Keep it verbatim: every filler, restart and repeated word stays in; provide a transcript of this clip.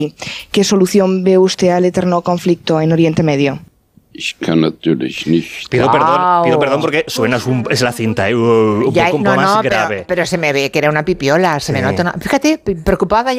¿Qué solución ve usted al eterno conflicto en Oriente Medio? Pido Wow. perdón, pido perdón porque suena un, es la cinta, ¿eh? un Ya, poco no, más no, grave. pero, pero se me ve que era una pipiola, se Sí. me nota una... Fíjate, preocupada ya.